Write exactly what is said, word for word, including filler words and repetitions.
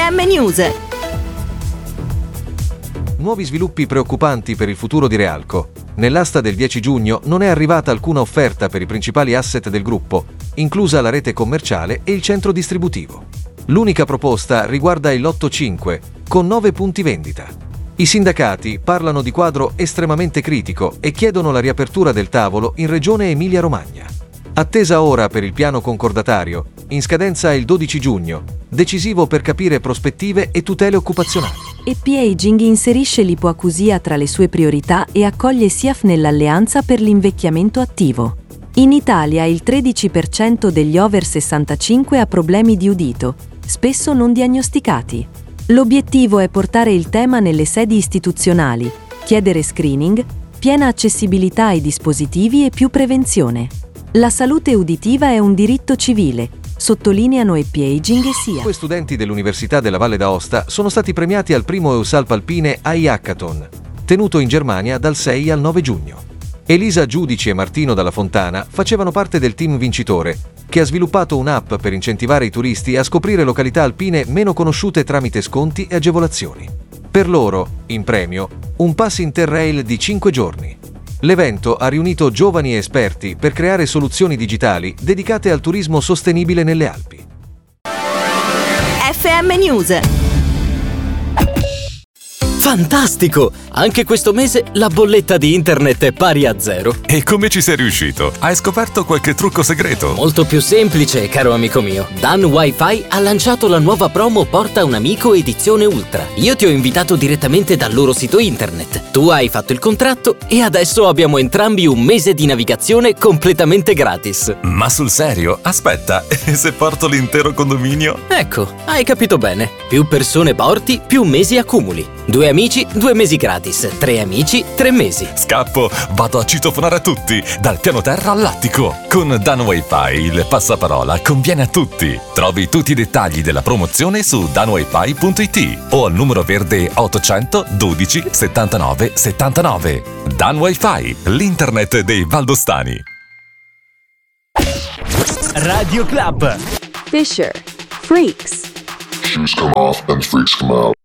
M News. Nuovi sviluppi preoccupanti per il futuro di Realco. Nell'asta del dieci giugno non è arrivata alcuna offerta per i principali asset del gruppo, inclusa la rete commerciale e il centro distributivo. L'unica proposta riguarda il Lotto cinque, con nove punti vendita. I sindacati parlano di quadro estremamente critico e chiedono la riapertura del tavolo in regione Emilia-Romagna. Attesa ora per il piano concordatario, in scadenza il dodici giugno, decisivo per capire prospettive e tutele occupazionali. E P Aging inserisce l'ipoacusia tra le sue priorità e accoglie S I A F nell'alleanza per l'invecchiamento attivo. In Italia il tredici per cento degli over sessantacinque ha problemi di udito, spesso non diagnosticati. L'obiettivo è portare il tema nelle sedi istituzionali, chiedere screening, piena accessibilità ai dispositivi e più prevenzione. La salute uditiva è un diritto civile, sottolineano E P Aging e S I A F. Due studenti dell'Università della Valle d'Aosta sono stati premiati al primo EUSALP Alpine A I Hackathon, tenuto in Germania dal sei al nove giugno. Elisa Giudici e Martino Dalla Fontana facevano parte del team vincitore, che ha sviluppato un'app per incentivare i turisti a scoprire località alpine meno conosciute tramite sconti e agevolazioni. Per loro, in premio, un pass Interrail di cinque giorni. L'evento ha riunito giovani e esperti per creare soluzioni digitali dedicate al turismo sostenibile nelle Alpi. F M News. Fantastico! Anche questo mese la bolletta di internet è pari a zero. E come ci sei riuscito? Hai scoperto qualche trucco segreto? Molto più semplice, caro amico mio. Dan Wi-Fi ha lanciato la nuova promo Porta un amico edizione Ultra. Io ti ho invitato direttamente dal loro sito internet. Tu hai fatto il contratto e adesso abbiamo entrambi un mese di navigazione completamente gratis. Ma sul serio? Aspetta, e se porto l'intero condominio? Ecco, hai capito bene. Più persone porti, più mesi accumuli. Due amici, due mesi gratis. Tre amici, tre mesi. Scappo, vado a citofonare a tutti, dal piano terra all'attico. Con Dan Wi-Fi il passaparola conviene a tutti. Trovi tutti i dettagli della promozione su dan wifi punto it o al numero verde ottocento dodici settantanove settantanove. Dan Wi-Fi, l'internet dei valdostani. Radio Club. Fisher, Freaks. Shoes come off and freaks come out.